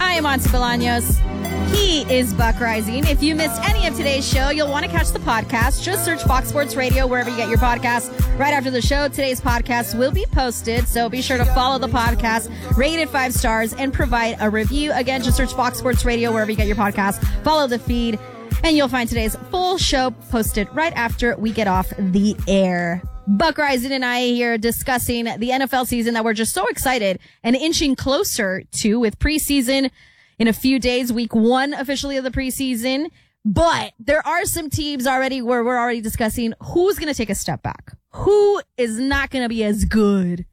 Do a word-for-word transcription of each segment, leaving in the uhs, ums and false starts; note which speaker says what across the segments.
Speaker 1: I am Auntie Bolaños. He is Buck Rising. If you missed any of today's show, you'll want to catch the podcast. Just search Fox Sports Radio wherever you get your podcasts. Right after the show, today's podcast will be posted, so be sure to follow the podcast, rate it five stars, and provide a review. Again, just search Fox Sports Radio wherever you get your podcasts. Follow the feed, and you'll find today's full show posted right after we get off the air. Buck Rising and I here discussing the N F L season that we're just so excited and inching closer to, with preseason in a few days, week one officially of the preseason. But there are some teams already where we're already discussing who's going to take a step back, who is not going to be as good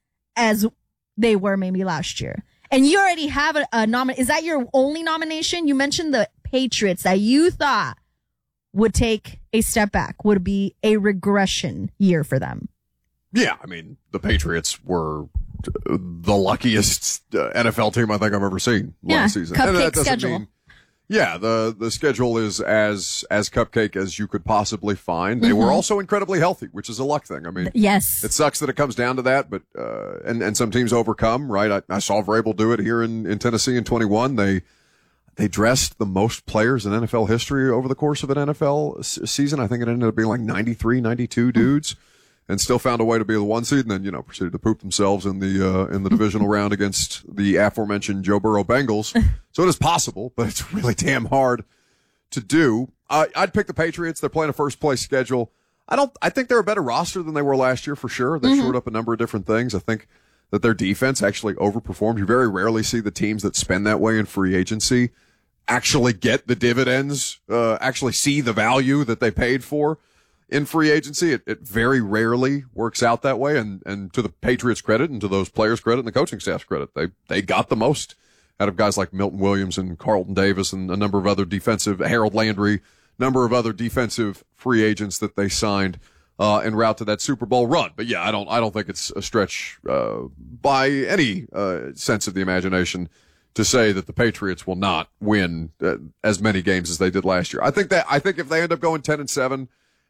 Speaker 1: as they were maybe last year. And you already have a, a nomin. Is that your only nomination? You mentioned the Patriots that you thought would take a step back, would be a regression year for them.
Speaker 2: Yeah, I mean, the Patriots were the luckiest uh, N F L team I think I've ever seen
Speaker 1: yeah,
Speaker 2: last season.
Speaker 1: Cupcake
Speaker 2: and that doesn't
Speaker 1: schedule.
Speaker 2: Mean, yeah, the, the schedule is as as cupcake as you could possibly find. They mm-hmm. were also incredibly healthy, which is a luck thing. I mean,
Speaker 1: yes,
Speaker 2: it sucks that it comes down to that, but uh, and and some teams overcome. Right, I, I saw Vrabel do it here in, in Tennessee in twenty-one. They they dressed the most players in N F L history over the course of an N F L s- season. I think it ended up being like ninety-three, ninety-two dudes. And still found a way to be the one seed, and then, you know, proceeded to poop themselves in the uh, in the divisional round against the aforementioned Joe Burrow Bengals. So it is possible, but it's really damn hard to do. Uh, I'd pick the Patriots. They're playing a first place schedule. I don't. I think they're a better roster than they were last year for sure. They mm-hmm. shored up a number of different things. I think that their defense actually overperformed. You very rarely see the teams that spend that way in free agency actually get the dividends, uh, actually see the value that they paid for. In free agency, it, it very rarely works out that way. And, and to the Patriots' credit and to those players' credit and the coaching staff's credit, they, they got the most out of guys like Milton Williams and Carlton Davis and a number of other defensive, Harold Landry, number of other defensive free agents that they signed, uh, en route to that Super Bowl run. But yeah, I don't, I don't think it's a stretch, uh, by any, uh, sense of the imagination to say that the Patriots will not win uh, as many games as they did last year. I think that, I think if they end up going ten and seven,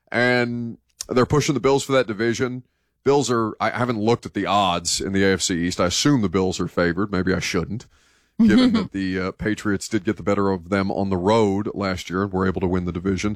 Speaker 2: and they're pushing the Bills for that division. Bills are, I haven't looked at the odds in the A F C East. I assume the Bills are favored. Maybe I shouldn't, given that the uh, Patriots did get the better of them on the road last year and were able to win the division.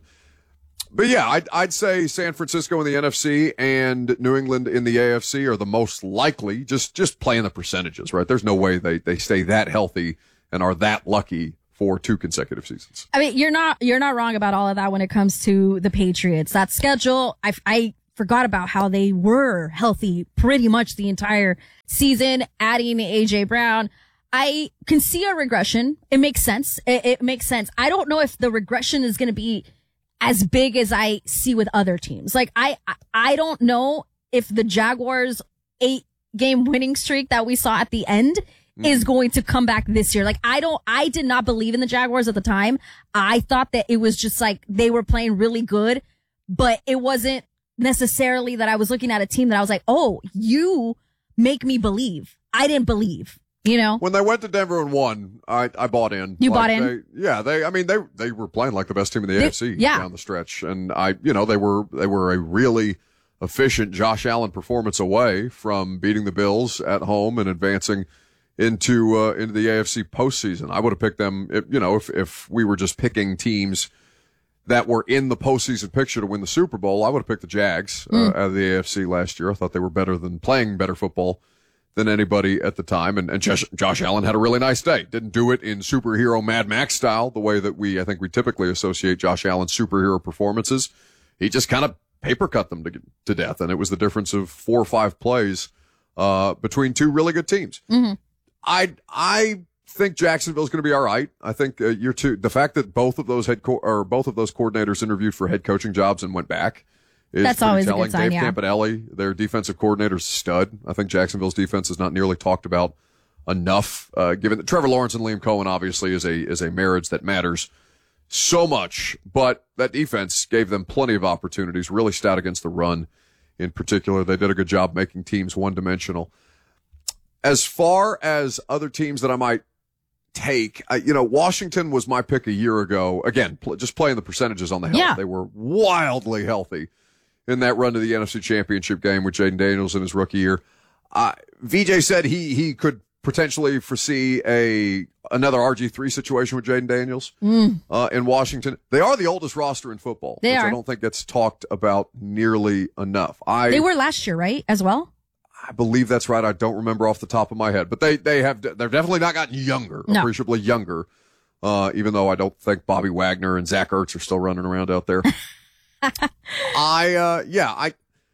Speaker 2: But yeah, I'd, I'd say San Francisco in the N F C and New England in the A F C are the most likely, just, just playing the percentages, right? There's no way they, they stay that healthy and are that lucky for two consecutive seasons.
Speaker 1: I mean, you're not, you're not wrong about all of that when it comes to the Patriots. That schedule, I, I forgot about how they were healthy pretty much the entire season, adding A J Brown. I can see a regression. It makes sense. It, it makes sense. I don't know if the regression is going to be as big as I see with other teams. Like, I, I don't know if the Jaguars eight game winning streak that we saw at the end is going to come back this year. Like, I don't, I did not believe in the Jaguars at the time. I thought that it was just like they were playing really good, but it wasn't necessarily that I was looking at a team that I was like, oh, you make me believe. I didn't believe, you know?
Speaker 2: When they went to Denver and won, I, I bought in.
Speaker 1: You
Speaker 2: like
Speaker 1: bought in?
Speaker 2: They, yeah, they, I mean, they, they were playing like the best team in the
Speaker 1: they,
Speaker 2: A F C
Speaker 1: yeah.
Speaker 2: down the stretch. And I, you know, they were, they were a really efficient Josh Allen performance away from beating the Bills at home and advancing into uh, into the A F C postseason. I would have picked them, if, you know, if if we were just picking teams that were in the postseason picture to win the Super Bowl, I would have picked the Jags uh, mm. out of the A F C last year. I thought they were better than playing better football than anybody at the time. And, and Josh, Josh Allen had a really nice day. Didn't do it in superhero Mad Max style, the way that we, I think we typically associate Josh Allen's superhero performances. He just kind of paper cut them to, to death. And it was the difference of four or five plays uh, between two really good teams.
Speaker 1: Mm-hmm.
Speaker 2: I I think Jacksonville's going to be all right. I think uh, year two, the fact that both of those head co- or both of those coordinators interviewed for head coaching jobs and went back is
Speaker 1: That's
Speaker 2: pretty
Speaker 1: always
Speaker 2: telling.
Speaker 1: a good sign.
Speaker 2: Dave
Speaker 1: Yeah.
Speaker 2: Campanelli, their defensive coordinator's a stud. I think Jacksonville's defense is not nearly talked about enough. Uh, given that Trevor Lawrence and Liam Cohen obviously is a is a marriage that matters so much, but that defense gave them plenty of opportunities. Really stout against the run, in particular. They did a good job making teams one dimensional. As far as other teams that I might take, I, you know, Washington was my pick a year ago. Again, pl- just playing the percentages on the health.
Speaker 1: Yeah.
Speaker 2: They were wildly healthy in that run to the N F C Championship game with Jaden Daniels in his rookie year. Uh, V J said he he could potentially foresee a another R G three situation with Jaden Daniels
Speaker 1: mm.
Speaker 2: uh, in Washington. They are the oldest roster in football,
Speaker 1: they
Speaker 2: which
Speaker 1: are.
Speaker 2: I don't think gets talked about nearly enough. I
Speaker 1: They were last year, right, as well?
Speaker 2: I believe that's right. I don't remember off the top of my head, but they they have they've definitely not gotten younger,
Speaker 1: no.
Speaker 2: appreciably younger. Uh, even though I don't think Bobby Wagner and Zach Ertz are still running around out there. I uh, yeah I.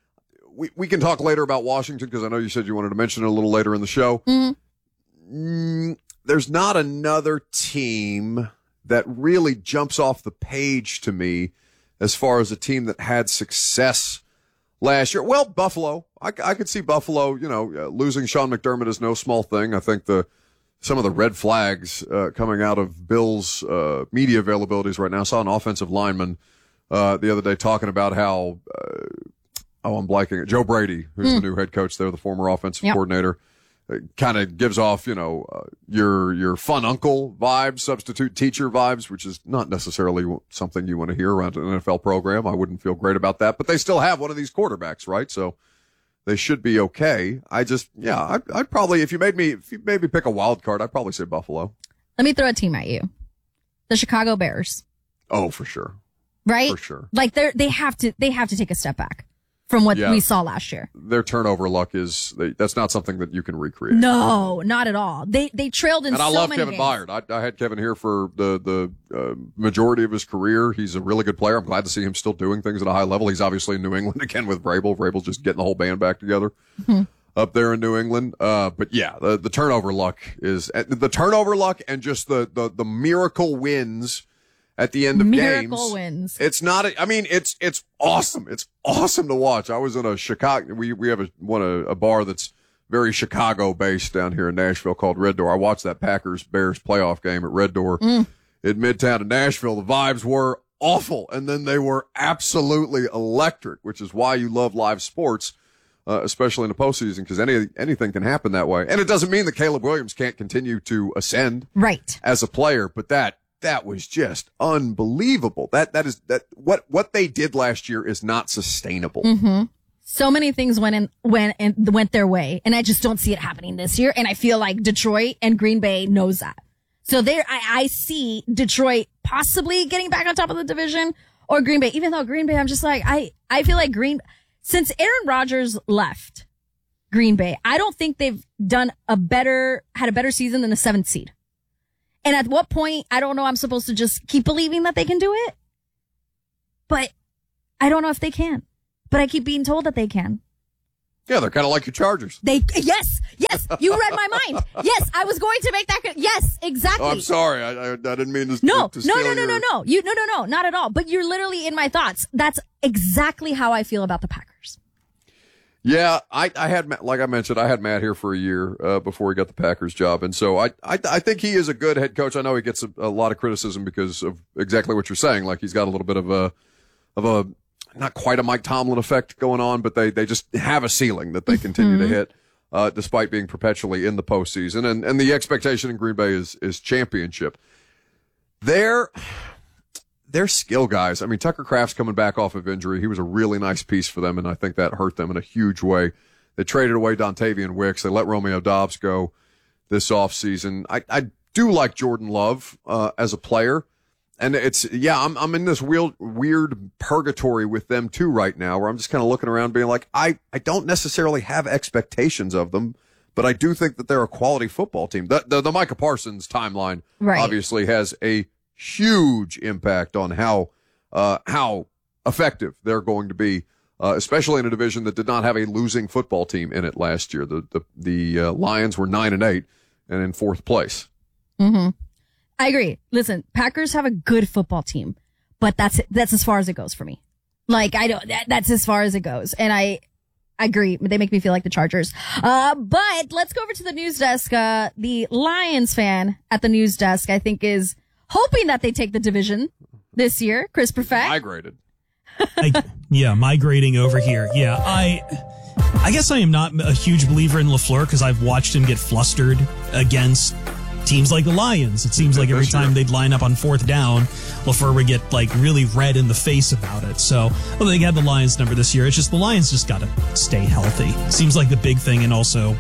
Speaker 2: We we can talk later about Washington because I know you said you wanted to mention it a little later in the show.
Speaker 1: Mm-hmm.
Speaker 2: Mm, there's not another team that really jumps off the page to me as far as a team that had success last year. Well, Buffalo. I, I could see Buffalo, you know, uh, losing Sean McDermott is no small thing. I think the some of the red flags uh, coming out of Bill's uh, media availabilities right now. I saw an offensive lineman uh, the other day talking about how uh, Oh, I'm blanking. Joe Brady, who's mm. the new head coach there, the former offensive yep. coordinator, uh, kind of gives off, you know, uh, your your fun uncle vibes, substitute teacher vibes, which is not necessarily something you want to hear around an N F L program. I wouldn't feel great about that, but they still have one of these quarterbacks, right? So they should be okay. I just, yeah, I'd, I'd probably, if you made me, if you made me pick a wild card, I'd probably say Buffalo.
Speaker 1: Let me throw a team at you: the Chicago Bears.
Speaker 2: Oh, for sure,
Speaker 1: right?
Speaker 2: For sure.
Speaker 1: Like they they have to they have to take a step back from what yeah. we saw last year.
Speaker 2: Their turnover luck is, they, that's not something that you can recreate.
Speaker 1: No, not at all. They they trailed in so many
Speaker 2: And I love Kevin
Speaker 1: games.
Speaker 2: Byard. I, I had Kevin here for the, the uh, majority of his career. He's a really good player. I'm glad to see him still doing things at a high level. He's obviously in New England again with Vrabel. Vrabel's just getting the whole band back together mm-hmm. up there in New England. Uh, but yeah, the, the turnover luck is, the turnover luck and just the, the, the miracle wins at the end of
Speaker 1: Miracle
Speaker 2: games.
Speaker 1: wins.
Speaker 2: It's not, a, I mean, it's, it's awesome. It's awesome to watch. I was in a Chicago, we, we have a, one, a, a bar that's very Chicago based down here in Nashville called Red Door. I watched that Packers Bears playoff game at Red Door mm. in Midtown in Nashville. The vibes were awful. And then they were absolutely electric, which is why you love live sports, uh, especially in the postseason, because any, anything can happen that way. And it doesn't mean that Caleb Williams can't continue to ascend
Speaker 1: right
Speaker 2: as a player, but that, That was just unbelievable. That, that is, that, what, what they did last year is not sustainable.
Speaker 1: Mm-hmm. So many things went in, went and went their way, and I just don't see it happening this year. And I feel like Detroit and Green Bay knows that. So there, I, I see Detroit possibly getting back on top of the division, or Green Bay, even though Green Bay, I'm just like, I, I feel like Green, since Aaron Rodgers left Green Bay, I don't think they've done a better, had a better season than the seventh seed. And at what point, I don't know, I'm supposed to just keep believing that they can do it. But I don't know if they can. But I keep being told that they can.
Speaker 2: Yeah, they're kind of like your Chargers.
Speaker 1: They, yes, yes, you read my mind. Yes, I was going to make that, yes, exactly.
Speaker 2: Oh, I'm sorry, I, I, I didn't mean to,
Speaker 1: no,
Speaker 2: to
Speaker 1: no,
Speaker 2: steal
Speaker 1: no, no,
Speaker 2: your...
Speaker 1: no, no, you, no, no, no, not at all. But you're literally in my thoughts. That's exactly how I feel about the Packers.
Speaker 2: Yeah, I, I had, like I mentioned, I had Matt here for a year, uh, before he got the Packers job. And so I, I, I think he is a good head coach. I know he gets a, a lot of criticism because of exactly what you're saying. Like he's got a little bit of a, of a, not quite a Mike Tomlin effect going on, but they, they just have a ceiling that they continue mm-hmm. to hit, uh, despite being perpetually in the postseason. And, and the expectation in Green Bay is, is championship. They're, They're skill guys. I mean, Tucker Kraft's coming back off of injury. He was a really nice piece for them, and I think that hurt them in a huge way. They traded away Dontavian Wicks. They let Romeo Doubs go this offseason. I, I do like Jordan Love uh, as a player, and it's, yeah, I'm I'm in this weird, weird purgatory with them too right now, where I'm just kind of looking around being like, I, I don't necessarily have expectations of them, but I do think that they're a quality football team. The, the, the Micah Parsons timeline right. obviously has a huge impact on how uh how effective they're going to be, uh, especially in a division that did not have a losing football team in it last year. The the the uh, Lions were nine and eight and in fourth place.
Speaker 1: Mm-hmm. I agree. Listen, Packers have a good football team, but that's that's as far as it goes for me. Like I don't. That, that's as far as it goes, and I. I agree. They make me feel like the Chargers. Uh, but let's go over to the news desk. Uh, the Lions fan at the news desk, I think, is hoping that they take the division this year. Chris Perfect.
Speaker 2: Migrated.
Speaker 3: I, yeah, migrating over here. Yeah, I I guess I am not a huge believer in LaFleur because I've watched him get flustered against teams like the Lions. It seems like every time they'd line up on fourth down, LaFleur would get like really red in the face about it. So, well, they had the Lions number this year. It's just the Lions just got to stay healthy. Seems like the big thing, and also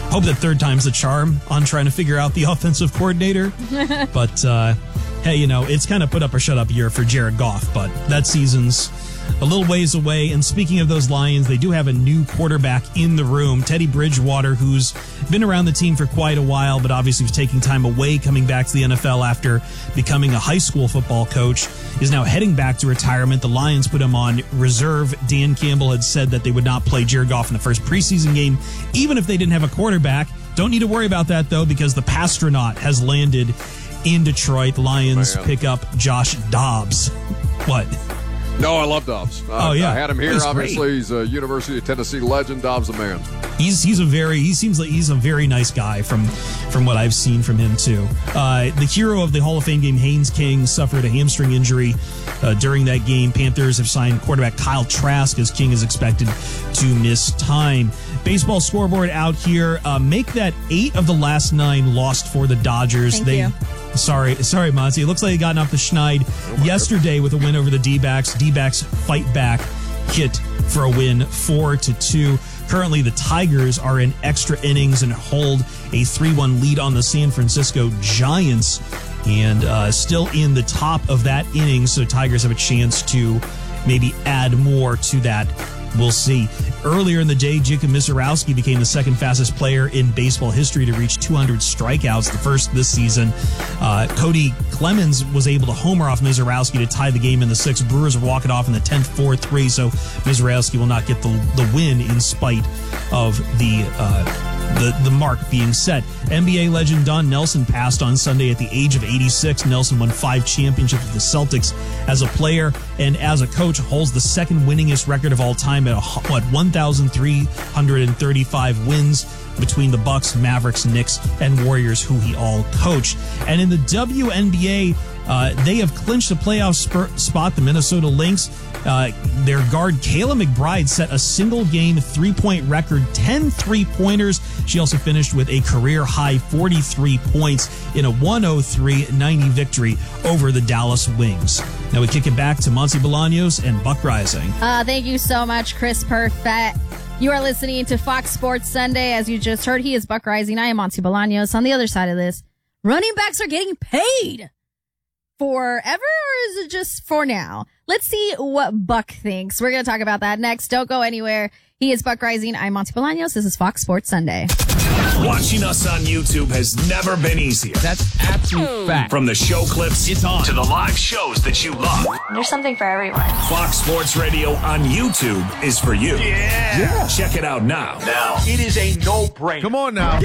Speaker 3: hope that third time's the charm on trying to figure out the offensive coordinator. But, uh, hey, you know, it's kind of put up or shut up year for Jared Goff, but that season's a little ways away. And speaking of those Lions, they do have a new quarterback in the room, Teddy Bridgewater, who's been around the team for quite a while, but obviously was taking time away coming back to the N F L after becoming a high school football coach, is now heading back to retirement. The Lions put him on reserve. Dan Campbell had said that they would not play Jared Goff in the first preseason game, even if they didn't have a quarterback. Don't need to worry about that, though, because the Pastronaut has landed in Detroit. The Lions
Speaker 2: Man.
Speaker 3: pick up Josh Dobbs. What?
Speaker 2: No, I love Dobbs.
Speaker 3: Oh,
Speaker 2: I,
Speaker 3: yeah.
Speaker 2: I had him here.
Speaker 3: He's
Speaker 2: Obviously,
Speaker 3: great.
Speaker 2: he's a University of Tennessee legend. Dobbs, the man.
Speaker 3: He's he's a very he seems like he's a very nice guy from from what I've seen from him too. Uh, the hero of the Hall of Fame game, Haynes King, suffered a hamstring injury uh, during that game. Panthers have signed quarterback Kyle Trask as King is expected to miss time. Baseball scoreboard out here. Uh, make that eight of the last nine lost for the Dodgers.
Speaker 1: Thank
Speaker 3: they
Speaker 1: you.
Speaker 3: Sorry, sorry, Monty. It looks like they gotten off the schneid
Speaker 2: Oh
Speaker 3: yesterday with a win over the D-backs. D-backs fight back, hit for a win, four to two. Currently, the Tigers are in extra innings and hold a three one lead on the San Francisco Giants, and uh, still in the top of that inning. So Tigers have a chance to maybe add more to that. We'll see. Earlier in the day, Jacob Misiorowski became the second fastest player in baseball history to reach two hundred strikeouts, the first this season. Uh, Cody Clemens was able to homer off Misiorowski to tie the game in the sixth. Brewers are walking off in the tenth, four three, so Misiorowski will not get the, the win in spite of the uh, the, the mark being set. N B A legend Don Nelson passed on Sunday at the age of eighty-six. Nelson won five championships with the Celtics as a player, and as a coach holds the second winningest record of all time at, what, one thousand three hundred thirty-five wins between the Bucks, Mavericks, Knicks, and Warriors, who he all coached. And in the W N B A, uh, they have clinched a playoff sp- spot. The Minnesota Lynx, uh, their guard Kayla McBride set a single-game three-point record, ten three-pointers. She also finished with a career-high forty-three points in a one oh three ninety victory over the Dallas Wings. Now we kick it back to Monty Bolaños and Buck Rising.
Speaker 1: Uh, thank you so much, Chris Perfett. You are listening to Fox Sports Sunday. As you just heard, he is Buck Rising. I am Monty Bolaños. On the other side of this, running backs are getting paid forever, or is it just for now? Let's see what Buck thinks. We're going to talk about that next. Don't go anywhere. He is Buck Rising. I'm Monty Bolaños. This is Fox Sports Sunday.
Speaker 4: Watching us on YouTube has never been easier.
Speaker 5: That's absolute fact.
Speaker 4: From the show clips
Speaker 5: It's on.
Speaker 4: to the live shows that you love,
Speaker 6: There's something for everyone.
Speaker 4: Fox Sports Radio on YouTube is for you. Yeah. Check it out now. Now.
Speaker 5: It is a no-brainer.
Speaker 7: Come on now.